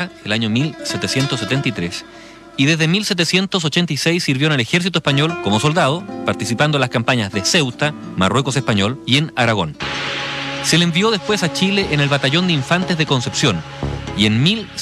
baja el año 1773 y desde 1786 sirvió en el ejército español como soldado, participando en las campañas de Ceuta, Marruecos español y en Aragón. Se le envió después a Chile en el batallón de infantes de Concepción y en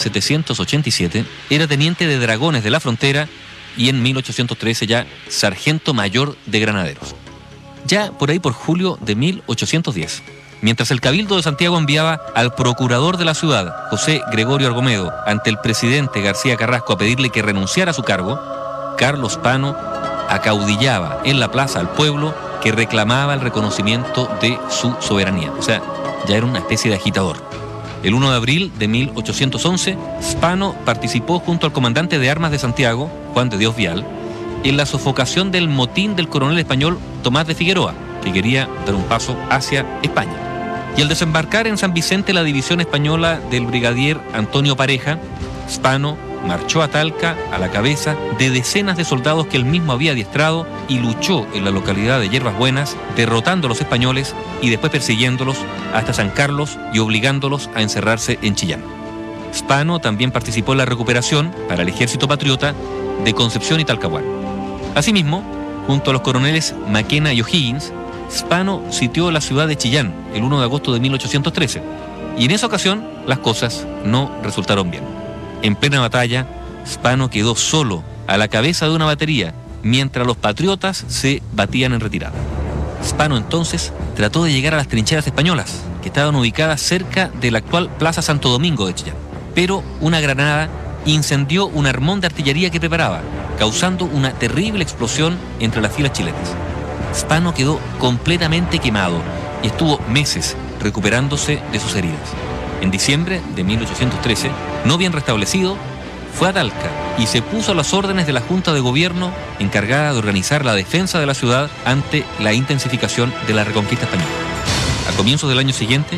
1787 era teniente de dragones de la frontera y en 1813 ya sargento mayor de granaderos. Ya por ahí por julio de 1810, mientras el Cabildo de Santiago enviaba al procurador de la ciudad, José Gregorio Argomedo, ante el presidente García Carrasco a pedirle que renunciara a su cargo, Carlos Pano acaudillaba en la plaza al pueblo que reclamaba el reconocimiento de su soberanía. O sea, ya era una especie de agitador. El 1 de abril de 1811, Spano participó junto al comandante de armas de Santiago, Juan de Dios Vial, en la sofocación del motín del coronel español Tomás de Figueroa, que quería dar un paso hacia España. Y al desembarcar en San Vicente la división española del brigadier Antonio Pareja, Spano marchó a Talca a la cabeza de decenas de soldados que él mismo había adiestrado y luchó en la localidad de Yerbas Buenas, derrotando a los españoles y después persiguiéndolos hasta San Carlos y obligándolos a encerrarse en Chillán. Spano también participó en la recuperación, para el ejército patriota, de Concepción y Talcahuano. Asimismo, junto a los coroneles Maquena y O'Higgins, Spano sitió la ciudad de Chillán el 1 de agosto de 1813, y en esa ocasión las cosas no resultaron bien. En plena batalla, Spano quedó solo a la cabeza de una batería, mientras los patriotas se batían en retirada. Spano entonces trató de llegar a las trincheras españolas, que estaban ubicadas cerca de la actual Plaza Santo Domingo de Chillán, pero una granada incendió un armón de artillería que preparaba, causando una terrible explosión entre las filas chilenas. Spano quedó completamente quemado y estuvo meses recuperándose de sus heridas. En diciembre de 1813, no bien restablecido, fue a Talca y se puso a las órdenes de la Junta de Gobierno encargada de organizar la defensa de la ciudad ante la intensificación de la reconquista española. A comienzos del año siguiente,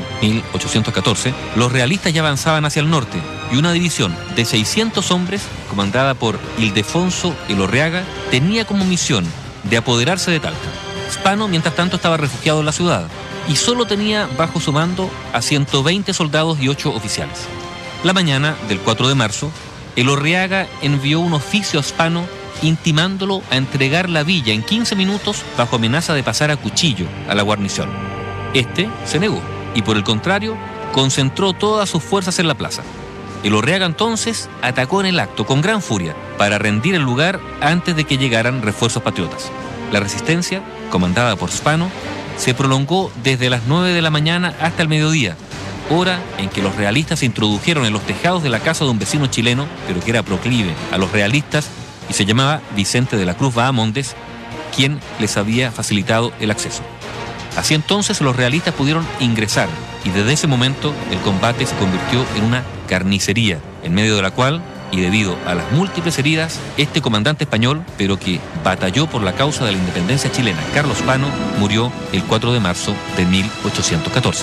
1814, los realistas ya avanzaban hacia el norte y una división de 600 hombres, comandada por Ildefonso Elorreaga, tenía como misión de apoderarse de Talca. Spano, mientras tanto, estaba refugiado en la ciudad y solo tenía bajo su mando a 120 soldados y 8 oficiales. La mañana del 4 de marzo, Elorreaga envió un oficio a Spano intimándolo a entregar la villa en 15 minutos bajo amenaza de pasar a cuchillo a la guarnición. Este se negó y, por el contrario, concentró todas sus fuerzas en la plaza. Elorreaga entonces atacó en el acto con gran furia para rendir el lugar antes de que llegaran refuerzos patriotas. La resistencia, comandada por Spano, se prolongó desde las 9 de la mañana hasta el mediodía, hora en que los realistas se introdujeron en los tejados de la casa de un vecino chileno, pero que era proclive a los realistas y se llamaba Vicente de la Cruz Bahamondes, quien les había facilitado el acceso. Así entonces los realistas pudieron ingresar y desde ese momento el combate se convirtió en una carnicería, en medio de la cual, y debido a las múltiples heridas, este comandante español, pero que batalló por la causa de la independencia chilena, Carlos Pano, murió el 4 de marzo de 1814.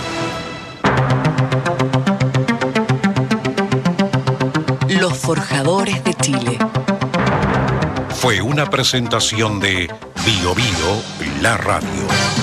Los Forjadores de Chile. Fue una presentación de Bio Bio, la radio.